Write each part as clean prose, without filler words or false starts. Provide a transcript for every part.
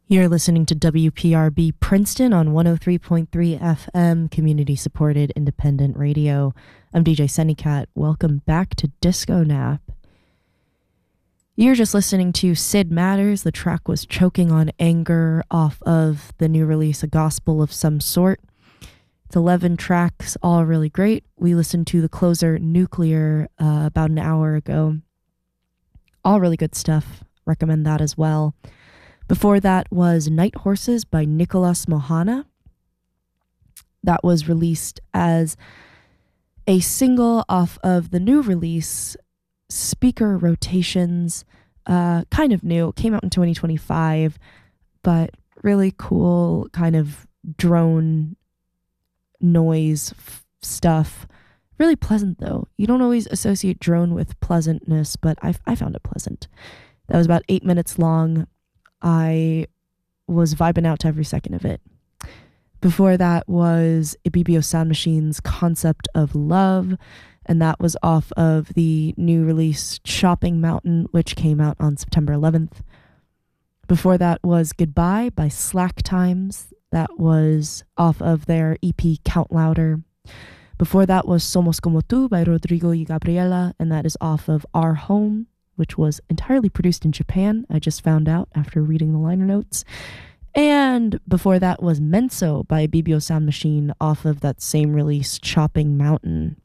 You're listening to WPRB Princeton on 103.3 FM, community-supported independent radio. I'm DJ Sunnycat. Welcome back to Disco Nap. You're just listening to Sid Matters. The track was Choking on Anger off of the new release, A Gospel of Some Sort. It's 11 tracks, all really great. We listened to the closer, Nuclear, about an hour ago. All really good stuff. Recommend that as well. Before that was Night Horses by Nicholas Mohana. That was released as a single off of the new release, Speaker Rotations. Kind of new. It came out in 2025, but really cool kind of drone noise stuff. Really pleasant though. You don't always associate drone with pleasantness, but I found it pleasant. That was about 8 minutes long. I was vibing out to every second of it. Before that was Ibibio Sound Machine's Concept of Love, and that was off of the new release Shopping Mountain, which came out on September 11th. Before that was Goodbye by Slack Times. That was off of their EP Count Louder. Before that was Somos Como Tu by Rodrigo y Gabriela, and that is off of Our Home, which was entirely produced in Japan. I just found out after reading the liner notes. And before that was Menso by Ibibio Sound Machine off of that same release, Chopping Mountain.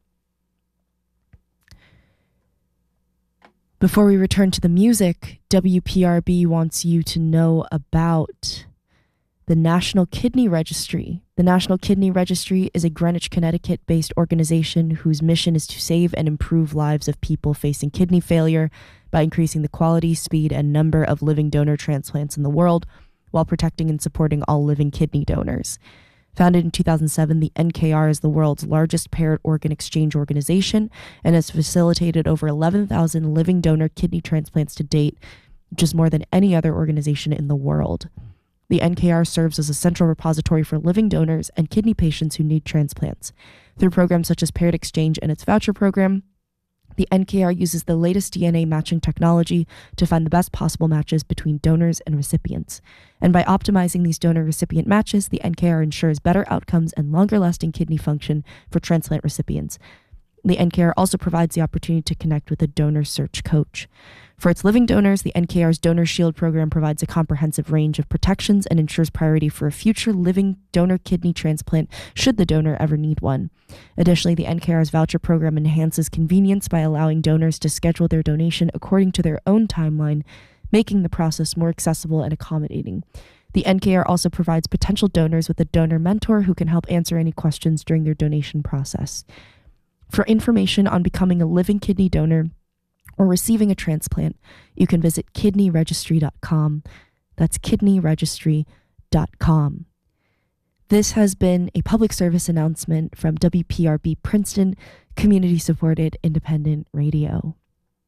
Before we return to the music, WPRB wants you to know about the National Kidney Registry. The National Kidney Registry is a Greenwich, Connecticut-based organization whose mission is to save and improve lives of people facing kidney failure by increasing the quality, speed, and number of living donor transplants in the world while protecting and supporting all living kidney donors. Founded in 2007, the NKR is the world's largest paired organ exchange organization and has facilitated over 11,000 living donor kidney transplants to date, which is more than any other organization in the world. The NKR serves as a central repository for living donors and kidney patients who need transplants. Through programs such as Paired Exchange and its voucher program, the NKR uses the latest DNA matching technology to find the best possible matches between donors and recipients. And by optimizing these donor-recipient matches, the NKR ensures better outcomes and longer-lasting kidney function for transplant recipients. The NKR also provides the opportunity to connect with a donor search coach. For its living donors, the NKR's Donor Shield program provides a comprehensive range of protections and ensures priority for a future living donor kidney transplant should the donor ever need one. Additionally, the NKR's voucher program enhances convenience by allowing donors to schedule their donation according to their own timeline, making the process more accessible and accommodating. The NKR also provides potential donors with a donor mentor who can help answer any questions during their donation process. For information on becoming a living kidney donor or receiving a transplant, you can visit kidneyregistry.com. That's kidneyregistry.com. This has been a public service announcement from WPRB Princeton, community-supported independent radio.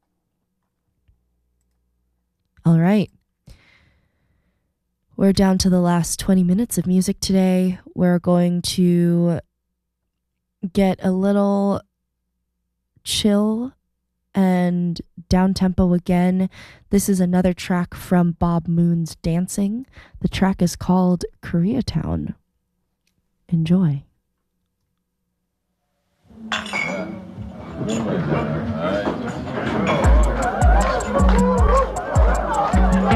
All right. We're down to the last 20 minutes of music today. We're going to get a little chill and down-tempo again. This is another track from Bob Moon's Dancing. The track is called Koreatown. Enjoy. All right.